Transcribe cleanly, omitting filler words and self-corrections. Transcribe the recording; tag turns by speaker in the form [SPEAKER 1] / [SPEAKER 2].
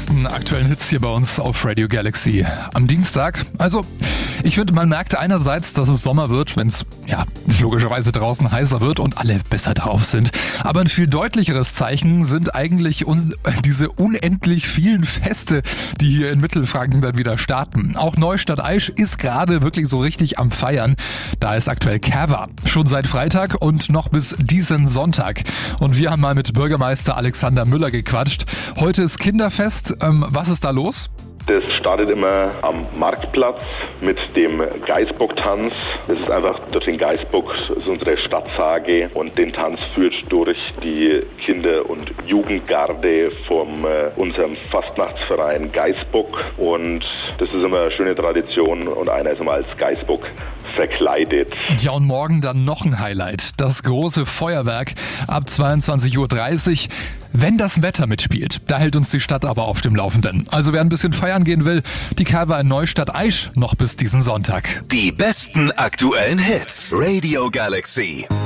[SPEAKER 1] besten aktuellen Hits hier bei uns auf Radio Galaxy am Dienstag. Also, ich finde, man merkt einerseits, dass es Sommer wird, wenn es logischerweise draußen heißer wird und alle besser drauf sind. Aber ein viel deutlicheres Zeichen sind eigentlich diese unendlich vielen Feste, die hier in Mittelfranken dann wieder starten. Auch Neustadt-Aisch ist gerade wirklich so richtig am Feiern. Da ist aktuell Kerwa. Schon seit Freitag und noch bis diesen Sonntag. Und wir haben mal mit Bürgermeister Alexander Müller gequatscht. Heute ist Kinderfest. Was ist da los?
[SPEAKER 2] Das startet immer am Marktplatz mit dem Geißbock-Tanz. Das ist einfach durch den Geißbock, das ist unsere Stadtsage, und den Tanz führt durch die Kinder- und Jugendgarde von unserem Fastnachtsverein Geißbock. Und das ist immer eine schöne Tradition und einer ist immer als Geißbock verkleidet.
[SPEAKER 1] Ja, und morgen dann noch ein Highlight. Das große Feuerwerk ab 22.30 Uhr. Wenn das Wetter mitspielt, da hält uns die Stadt aber auf dem Laufenden. Also wer ein bisschen feiern gehen will, die Kerwa in Neustadt-Aisch noch bis diesen Sonntag.
[SPEAKER 3] Die besten aktuellen Hits. Radio Galaxy.